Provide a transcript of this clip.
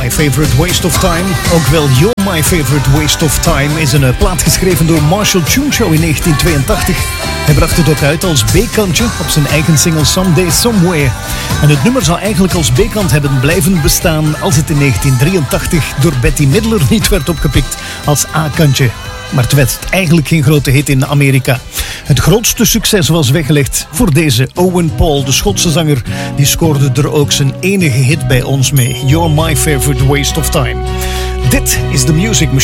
My Favorite Waste of Time, ook wel You're My Favorite Waste of Time, is een plaat geschreven door Marshall Chuncho in 1982. Hij bracht het ook uit als B-kantje op zijn eigen single Someday Somewhere. En het nummer zou eigenlijk als B-kant hebben blijven bestaan als het in 1983 door Betty Midler niet werd opgepikt als A-kantje. Maar het werd eigenlijk geen grote hit in Amerika. Het grootste succes was weggelegd voor deze Owen Paul, de Schotse zanger. Die scoorde er ook zijn enige hit bij ons mee. You're My Favorite Waste of Time. Dit is de Music Machine.